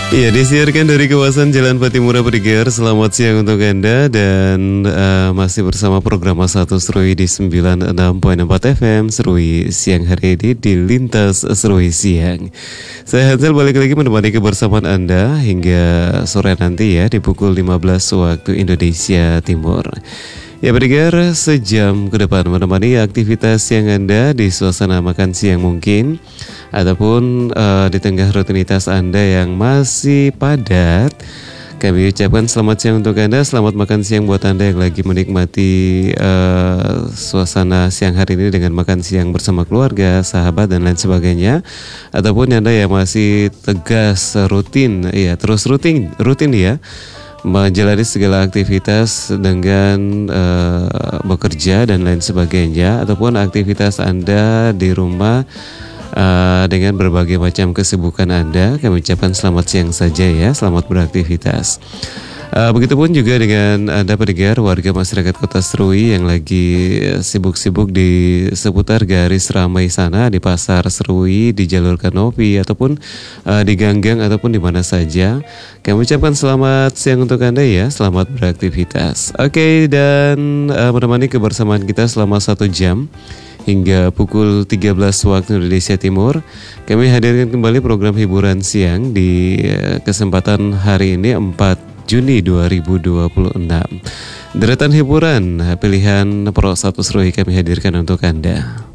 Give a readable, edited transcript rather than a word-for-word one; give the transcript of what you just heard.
Iya, disiarkan dari kawasan Jalan Patimura Periger. Selamat siang untuk Anda dan masih bersama program A1 Serui di 96.4 FM Serui siang hari ini di Lintas Serui Siang. Saya Hansel balik lagi menemani kebersamaan Anda hingga sore nanti ya di pukul 15 waktu Indonesia Timur. Ya Periger, sejam ke depan menemani aktivitas siang Anda di suasana makan siang mungkin, ataupun di tengah rutinitas Anda yang masih padat. Kami ucapkan selamat siang untuk Anda, selamat makan siang buat Anda yang lagi menikmati suasana siang hari ini dengan makan siang bersama keluarga, sahabat dan lain sebagainya. Ataupun Anda yang masih tegas rutin, ya terus rutin ya, menjalani segala aktivitas dengan bekerja dan lain sebagainya, ataupun aktivitas Anda di rumah dengan berbagai macam kesibukan Anda. Kami ucapkan selamat siang saja ya, selamat beraktivitas. Begitupun juga dengan Anda pendengar warga masyarakat Kota Serui yang lagi sibuk-sibuk di seputar garis ramai sana, di Pasar Serui, di jalur Kanopi, ataupun di Ganggang, ataupun di mana saja. Kami ucapkan selamat siang untuk Anda ya, selamat beraktivitas. Oke, dan menemani kebersamaan kita selama 1 jam hingga pukul 13 waktu Indonesia Timur, kami hadirkan kembali program hiburan siang di kesempatan hari ini 4 Juni 2026. Deretan hiburan pilihan Pro 1 Serui kami hadirkan untuk Anda.